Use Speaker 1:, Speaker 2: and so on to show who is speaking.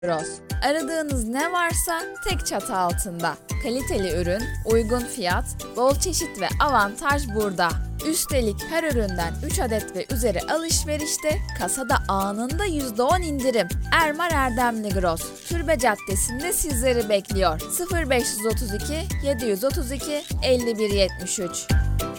Speaker 1: Gross. Aradığınız ne varsa tek çatı altında. Kaliteli ürün, uygun fiyat, bol çeşit ve avantaj burada. Üstelik her üründen 3 adet ve üzeri alışverişte kasada anında %10 indirim. Ermar Erdemli Gross, Türbe Caddesi'nde sizleri bekliyor. 0532 732 5173